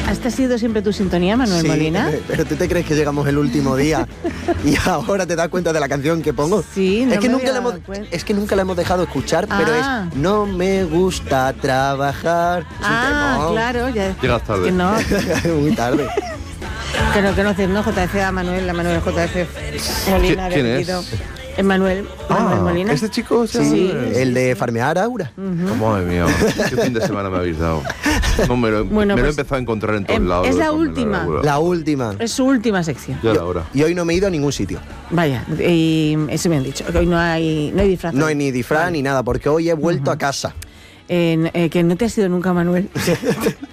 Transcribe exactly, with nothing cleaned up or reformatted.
¿Esta ha sido siempre tu sintonía, Manuel Sí, Molina? pero ¿tú te crees que llegamos el último día y ahora te das cuenta de la canción que pongo? Sí, no es que me nunca había la hemos, dado cuenta. es que nunca la hemos dejado escuchar, pero Ah. es no me gusta trabajar. Es un Ah, temón. claro, ya. Llegas tarde. Que no, Muy tarde. que no, que no, no J F a Manuel, a Manuel J F Molina. ¿Quién había es? metido. Es Manuel, Manuel Molina. ¿Este chico? se Sí, llama? el de farmear Aura. Oh, madre mía, qué fin de semana me habéis dado. No, me lo, Bueno, me lo he pues, empezado a encontrar en todos em, lados. es lo de la Carmen última. Aura. La última. Es su última sección. Ya era hora. Y hoy no me he ido a ningún sitio. Vaya, y eso me han dicho, que hoy no hay, no hay disfraz. No hay ni disfraz ni nada, porque hoy he vuelto a casa. Eh, eh, que no te has ido nunca, Manuel.